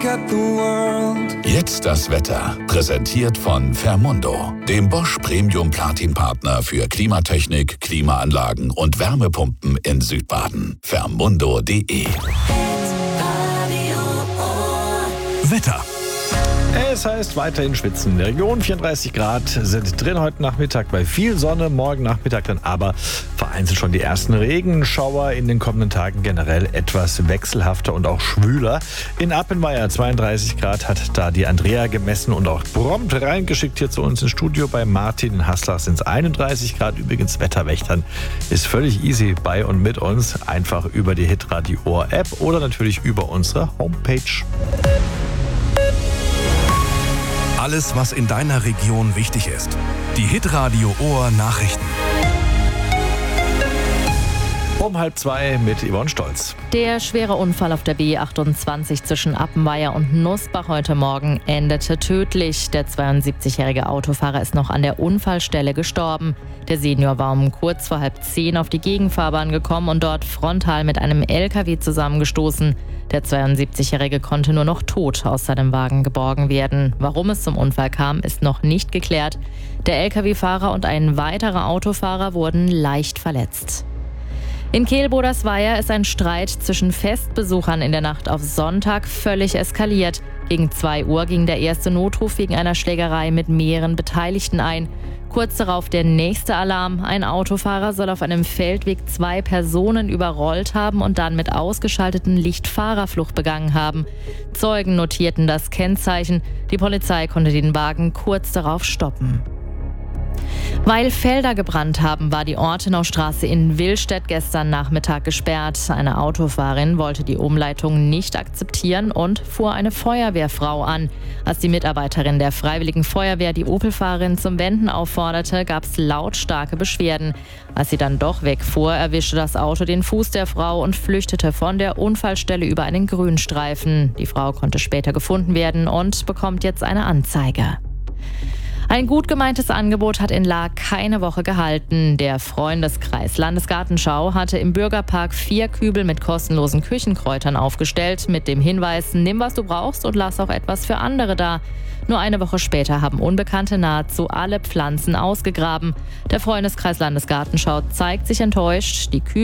look at the world. Jetzt das Wetter. Präsentiert von Fermundo, dem Bosch Premium Platin Partner für Klimatechnik, Klimaanlagen und Wärmepumpen in Südbaden. Fermundo.de. Wetter. Es heißt weiterhin schwitzen. In der Region 34 Grad sind drin heute Nachmittag bei viel Sonne. Morgen Nachmittag dann aber vereinzelt schon die ersten Regenschauer. In den kommenden Tagen generell etwas wechselhafter und auch schwüler. In Appenweier 32 Grad hat da die Andrea gemessen und auch prompt reingeschickt hier zu uns ins Studio. Bei Martin in Haslach sind es 31 Grad. Übrigens Wetterwächtern ist völlig easy bei und mit uns. Einfach über die Hitradio Ohr App oder natürlich über unsere Homepage. Alles, was in deiner Region wichtig ist. Die Hitradio Ohr Nachrichten. Um 1:30 mit Yvonne Stolz. Der schwere Unfall auf der B28 zwischen Appenweier und Nussbach heute Morgen endete tödlich. Der 72-jährige Autofahrer ist noch an der Unfallstelle gestorben. Der Senior war um kurz vor 9:30 auf die Gegenfahrbahn gekommen und dort frontal mit einem LKW zusammengestoßen. Der 72-jährige konnte nur noch tot aus seinem Wagen geborgen werden. Warum es zum Unfall kam, ist noch nicht geklärt. Der LKW-Fahrer und ein weiterer Autofahrer wurden leicht verletzt. In Kehl-Bodersweier ist ein Streit zwischen Festbesuchern in der Nacht auf Sonntag völlig eskaliert. Gegen 2 Uhr ging der erste Notruf wegen einer Schlägerei mit mehreren Beteiligten ein. Kurz darauf der nächste Alarm. Ein Autofahrer soll auf einem Feldweg 2 Personen überrollt haben und dann mit ausgeschalteten Licht Fahrerflucht begangen haben. Zeugen notierten das Kennzeichen. Die Polizei konnte den Wagen kurz darauf stoppen. Weil Felder gebrannt haben, war die Ortenaustraße in Willstedt gestern Nachmittag gesperrt. Eine Autofahrerin wollte die Umleitung nicht akzeptieren und fuhr eine Feuerwehrfrau an. Als die Mitarbeiterin der Freiwilligen Feuerwehr die Opel-Fahrerin zum Wenden aufforderte, gab es lautstarke Beschwerden. Als sie dann doch wegfuhr, erwischte das Auto den Fuß der Frau und flüchtete von der Unfallstelle über einen Grünstreifen. Die Frau konnte später gefunden werden und bekommt jetzt eine Anzeige. Ein gut gemeintes Angebot hat in Lahr keine Woche gehalten. Der Freundeskreis Landesgartenschau hatte im Bürgerpark 4 Kübel mit kostenlosen Küchenkräutern aufgestellt, mit dem Hinweis, nimm was du brauchst und lass auch etwas für andere da. Nur eine Woche später haben Unbekannte nahezu alle Pflanzen ausgegraben. Der Freundeskreis Landesgartenschau zeigt sich enttäuscht. Die